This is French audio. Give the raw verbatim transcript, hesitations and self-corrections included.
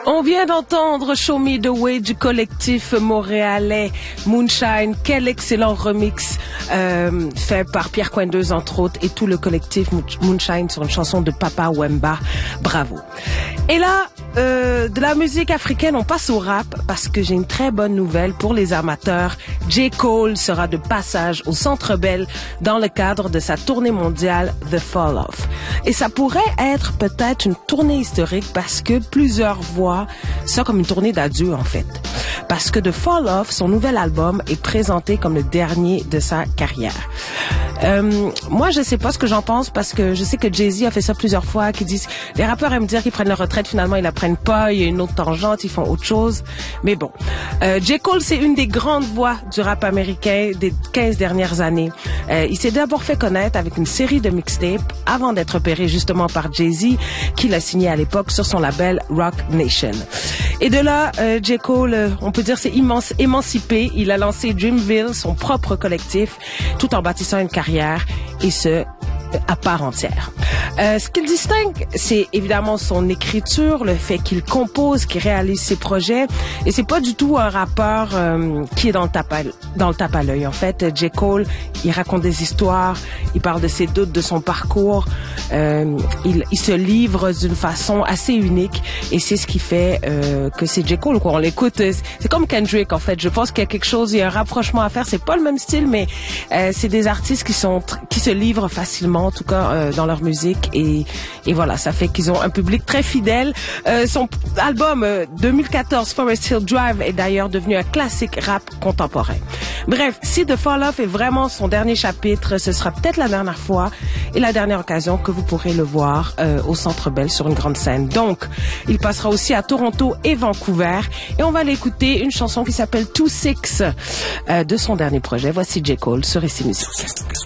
On vient d'entendre Show Me The Way du collectif montréalais Moonshine. Quel excellent remix euh, fait par Pierre Coindeuse entre autres et tout le collectif Moonshine sur une chanson de Papa Wemba. Bravo. Et là, euh, de la musique africaine, on passe au rap parce que j'ai une très bonne nouvelle pour les amateurs. J. Cole sera de passage au Centre Bell dans le cadre de sa tournée mondiale The Fall Off. Et ça pourrait être peut-être une tournée historique parce que plusieurs voient ça comme une tournée d'adieu en fait. Parce que The Fall Off, son nouvel album, est présenté comme le dernier de sa carrière. Euh, moi, je sais pas ce que j'en pense parce que je sais que Jay-Z a fait ça plusieurs fois, qui disent les rappeurs aiment dire qu'ils prennent leur retraite, finalement ils la prennent pas, il y a une autre tangente, ils font autre chose. Mais bon, euh, J. Cole, c'est une des grandes voix du rap américain des quinze dernières années. Euh, il s'est d'abord fait connaître avec une série de mixtapes avant d'être repéré justement par Jay-Z, qu'il a signé à l'époque sur son label Rock Nation. Et de là, euh, J. Cole, euh, on peut dire c'est immense, émancipé. Il a lancé Dreamville, son propre collectif, tout en bâtissant une carrière, et ce, à part entière. Euh, ce qu'il distingue, c'est évidemment son écriture, le fait qu'il compose, qu'il réalise ses projets, et c'est pas du tout un rappeur euh, qui est dans le tape à, dans le tape à l'œil. En fait, J. Cole, il raconte des histoires, il parle de ses doutes, de son parcours, euh, il, il se livre d'une façon assez unique, et c'est ce qui fait euh, que c'est J. Cole, quoi. On l'écoute, c'est comme Kendrick en fait. Je pense qu'il y a quelque chose, il y a un rapprochement à faire. C'est pas le même style, mais euh, c'est des artistes qui sont qui se livrent facilement, en tout cas euh, dans leur musique, et, et voilà, ça fait qu'ils ont un public très fidèle. Euh, son album euh, deux mille quatorze, Forest Hill Drive, est d'ailleurs devenu un classique rap contemporain. Bref, si The Fall Off est vraiment son dernier chapitre, ce sera peut-être la dernière fois et la dernière occasion que vous pourrez le voir euh, au Centre Bell sur une grande scène. Donc, il passera aussi à Toronto et Vancouver, et on va l'écouter une chanson qui s'appelle Two Six euh, de son dernier projet. Voici J. Cole sur Ici Musique.